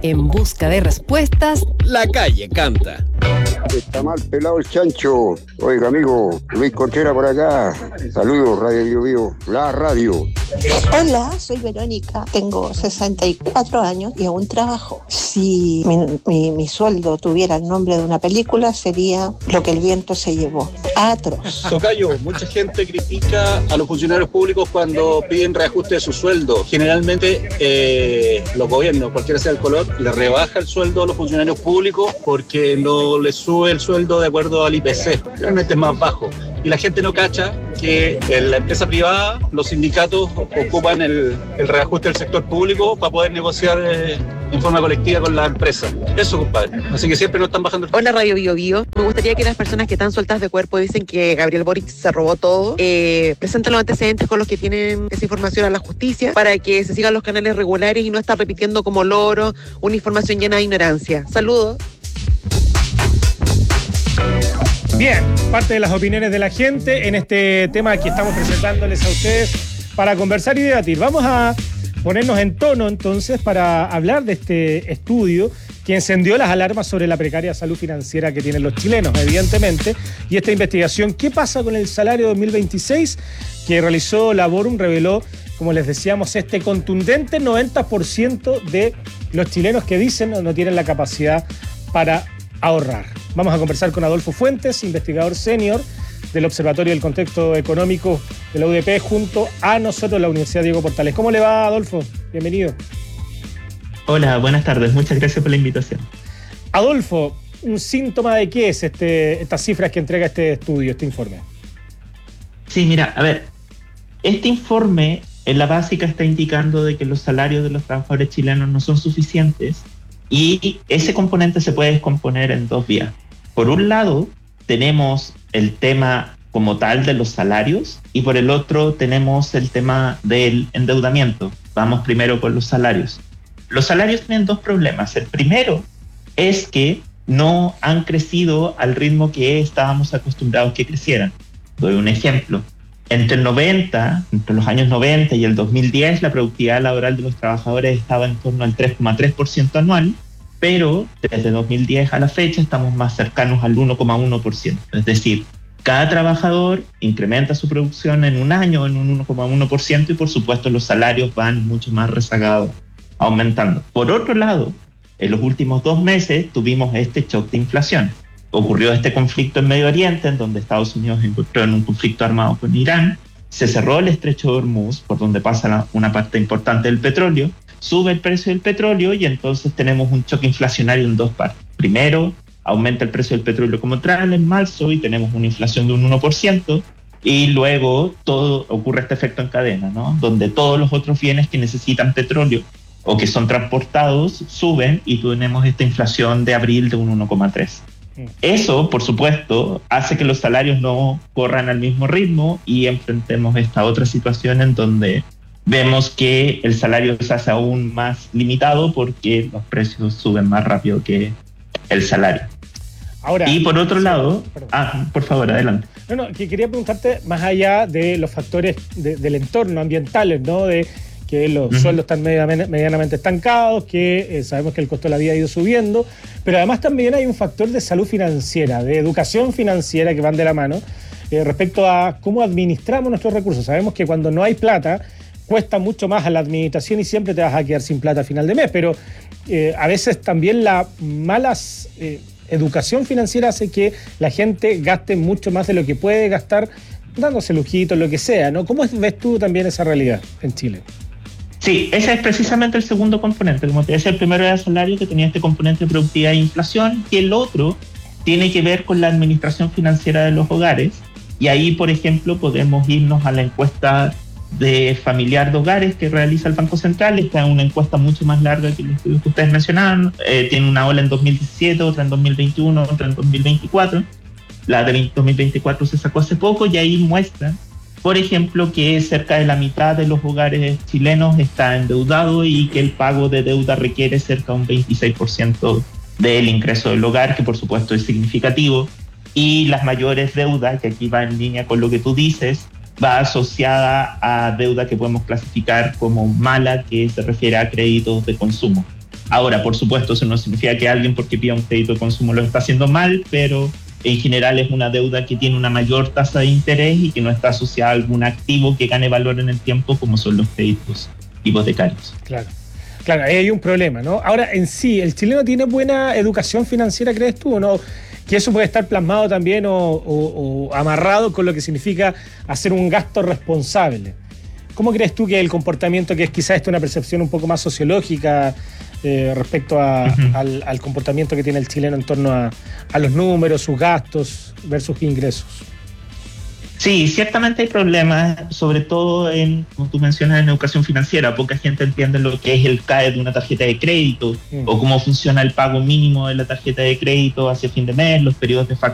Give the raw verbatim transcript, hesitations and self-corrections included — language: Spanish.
En busca de respuestas, la calle canta. Está mal pelado el chancho. Oiga, amigo, Luis Contreras por acá. Saludos, Radio Bio Bio, la radio. Hola, soy Verónica, tengo sesenta y cuatro años y aún trabajo. Si mi, mi, mi sueldo tuviera el nombre de una película, sería Lo que el viento se llevó. Atroz. Tocayo, mucha gente critica a los funcionarios públicos cuando piden reajuste de su sueldo. Generalmente eh, los gobiernos, cualquiera sea el color, le rebaja el sueldo a los funcionarios públicos porque no les sube el sueldo de acuerdo al I P C. Realmente es más bajo. Y la gente no cacha que en la empresa privada los sindicatos ocupan el, el reajuste del sector público para poder negociar eh, en forma colectiva con la empresa. Eso, compadre. Así que siempre nos están bajando el... Hola, Radio Bio Bio. Me gustaría que las personas que están sueltas de cuerpo dicen que Gabriel Boric se robó todo, eh, presenten los antecedentes con los que tienen esa información a la justicia para que se sigan los canales regulares y no estar repitiendo como loro una información llena de ignorancia. Saludos. Bien, parte de las opiniones de la gente en este tema que estamos presentándoles a ustedes para conversar y debatir. Vamos a ponernos en tono entonces para hablar de este estudio que encendió las alarmas sobre la precaria salud financiera que tienen los chilenos, evidentemente, y esta investigación, ¿qué pasa con el salario dos mil veintiséis? Que realizó Laborum, reveló, como les decíamos, este contundente noventa por ciento de los chilenos que dicen no, no tienen la capacidad para ahorrar. Vamos a conversar con Adolfo Fuentes, investigador senior del Observatorio del Contexto Económico de la U D P, junto a nosotros, la Universidad Diego Portales. ¿Cómo le va, Adolfo? Bienvenido. Hola, buenas tardes. Muchas gracias por la invitación. Adolfo, ¿un síntoma de qué es este, estas cifras que entrega este estudio, este informe? Sí, mira, a ver, este informe en la básica está indicando de que los salarios de los trabajadores chilenos no son suficientes y ese componente se puede descomponer en dos vías. Por un lado, tenemos el tema como tal de los salarios y por el otro tenemos el tema del endeudamiento. Vamos primero con los salarios. Los salarios tienen dos problemas. El primero es que no han crecido al ritmo que estábamos acostumbrados que crecieran. Doy un ejemplo. Entre el noventa, entre los años noventa y el dos mil diez, la productividad laboral de los trabajadores estaba en torno al tres coma tres por ciento anual, pero desde dos mil diez a la fecha estamos más cercanos al uno coma uno por ciento. Es decir, cada trabajador incrementa su producción en un año en un uno coma uno por ciento y por supuesto los salarios van mucho más rezagados, aumentando. Por otro lado, en los últimos dos meses tuvimos este shock de inflación. Ocurrió este conflicto en Medio Oriente, en donde Estados Unidos encontró en un conflicto armado con Irán, se cerró el estrecho de Hormuz, por donde pasa la, una parte importante del petróleo, sube el precio del petróleo y entonces tenemos un choque inflacionario en dos partes. Primero, aumenta el precio del petróleo como tal en marzo y tenemos una inflación de un uno por ciento, y luego todo ocurre este efecto en cadena, ¿no? Donde todos los otros bienes que necesitan petróleo o que son transportados suben y tenemos esta inflación de abril de un uno coma tres. Eso, por supuesto, hace que los salarios no corran al mismo ritmo y enfrentemos esta otra situación en donde vemos que el salario se hace aún más limitado porque los precios suben más rápido que el salario. Ahora, y por otro sí, lado, perdón. ah, por favor, adelante. No, no, que quería preguntarte más allá de los factores de, del entorno ambientales, ¿no? De que los uh-huh. sueldos están medianamente, medianamente estancados, que eh, sabemos que el costo de la vida ha ido subiendo, pero además también hay un factor de salud financiera, de educación financiera que van de la mano, eh, respecto a cómo administramos nuestros recursos. Sabemos que cuando no hay plata, cuesta mucho más a la administración y siempre te vas a quedar sin plata a final de mes, pero eh, a veces también la malas eh, educación financiera hace que la gente gaste mucho más de lo que puede gastar, dándose lujitos, lo que sea, ¿no? ¿Cómo ves tú también esa realidad en Chile? Sí, ese es precisamente el segundo componente. Como te decía, el primero era el salario, que tenía este componente de productividad e inflación, y el otro tiene que ver con la administración financiera de los hogares. Y ahí, por ejemplo, podemos irnos a la encuesta de familiar de hogares que realiza el Banco Central. Esta es una encuesta mucho más larga que el estudio que ustedes mencionaban. Eh, tiene una ola en dos mil diecisiete, otra en dos mil veintiuno, otra en dos mil veinticuatro. La de dos mil veinticuatro se sacó hace poco y ahí muestra, por ejemplo, que cerca de la mitad de los hogares chilenos está endeudado y que el pago de deuda requiere cerca de un veintiséis por ciento del ingreso del hogar, que por supuesto es significativo. Y las mayores deudas, que aquí va en línea con lo que tú dices, va asociada a deuda que podemos clasificar como mala, que se refiere a créditos de consumo. Ahora, por supuesto, eso no significa que alguien porque pida un crédito de consumo lo está haciendo mal, pero en general es una deuda que tiene una mayor tasa de interés y que no está asociada a algún activo que gane valor en el tiempo, como son los créditos hipotecarios. Claro, claro, ahí hay un problema, ¿no? Ahora, en sí, ¿el chileno tiene buena educación financiera, crees tú, o no? Que eso puede estar plasmado también o, o, o amarrado con lo que significa hacer un gasto responsable. ¿Cómo crees tú que el comportamiento, que es quizás esto una percepción un poco más sociológica eh, respecto a, uh-huh. al, al comportamiento que tiene el chileno en torno a, a los números, sus gastos versus ingresos? Sí, ciertamente hay problemas, sobre todo en, como tú mencionas, en educación financiera. Poca gente entiende lo que es el C A E de una tarjeta de crédito mm. o cómo funciona el pago mínimo de la tarjeta de crédito hacia fin de mes, los periodos de facturación